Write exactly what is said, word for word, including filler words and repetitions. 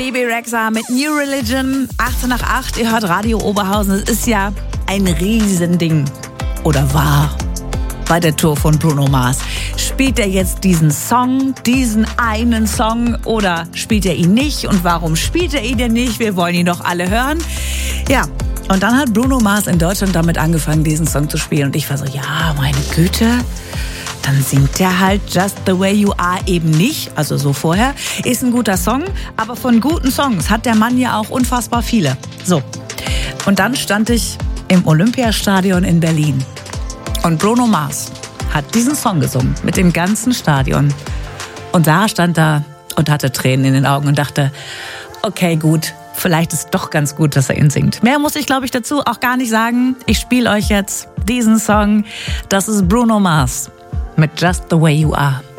Bebe Rexha mit New Religion, achtzehn nach acht, ihr hört Radio Oberhausen. Es ist ja ein Riesending, oder war, bei der Tour von Bruno Mars. Spielt er jetzt diesen Song, diesen einen Song, oder spielt er ihn nicht? Und warum spielt er ihn denn nicht? Wir wollen ihn doch alle hören. Ja, und dann hat Bruno Mars in Deutschland damit angefangen, diesen Song zu spielen. Und ich war so, ja, meine Güte. Dann singt er halt Just the Way You Are eben nicht, also so vorher. Ist ein guter Song, aber von guten Songs hat der Mann ja auch unfassbar viele. So, und dann stand ich im Olympiastadion in Berlin. Und Bruno Mars hat diesen Song gesungen mit dem ganzen Stadion. Und Sarah stand da und hatte Tränen in den Augen und dachte, okay, gut, vielleicht ist doch ganz gut, dass er ihn singt. Mehr muss ich, glaube ich, dazu auch gar nicht sagen. Ich spiele euch jetzt diesen Song. Das ist Bruno Mars mit Just the Way You Are.